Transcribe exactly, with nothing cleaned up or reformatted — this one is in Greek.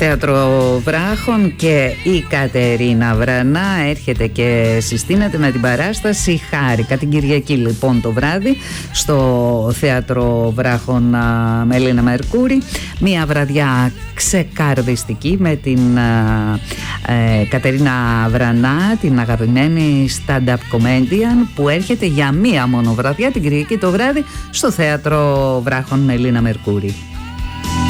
Θέατρο Βράχων και η Κατερίνα Βρανά έρχεται και συστήνεται με την παράσταση Χάρικα την Κυριακή λοιπόν το βράδυ στο Θέατρο Βράχων με Ελίνα Μερκούρη. Μια βραδιά ξεκαρδιστική με την ε, Κατερίνα Βρανά, την αγαπημένη stand-up comedian, που έρχεται για μία μόνο βραδιά την Κυριακή το βράδυ στο Θέατρο Βράχων με Ελίνα Μερκούρη.